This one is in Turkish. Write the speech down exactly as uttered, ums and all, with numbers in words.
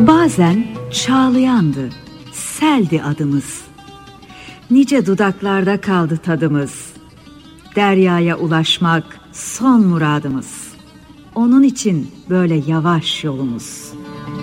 Bazen çağlayandı, seldi adımız. Nice dudaklarda kaldı tadımız. Deryaya ulaşmak son muradımız. Onun için böyle yavaş yolumuz.